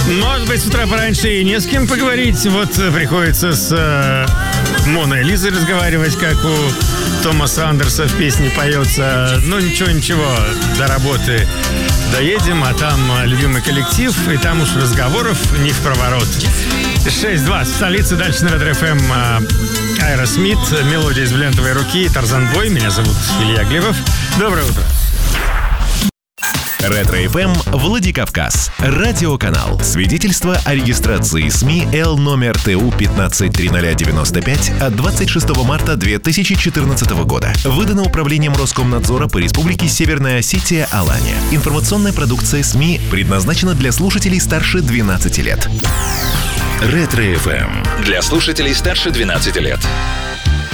Может быть, с утра пораньше и не с кем поговорить. Вот приходится с Моной Лизой разговаривать, как у Томаса Андерса в песне поется. Ну, ничего, до работы доедем, а там любимый коллектив, и там уж разговоров не в проворот. 6:20 в столице, дальше на Ретро-ФМ Аэросмит, мелодия из бриллиантовой руки, Тарзан Бой. Меня зовут Илья Глебов. Доброе утро. Ретро-ФМ Владикавказ. Радиоканал. Свидетельство о регистрации СМИ Л номер ТУ 153095 от 26 марта 2014 года. Выдано Управлением Роскомнадзора по Республике Северная Осетия Алания. Информационная продукция СМИ предназначена для слушателей старше 12 лет. Ретро-ФМ. Для слушателей старше 12 лет.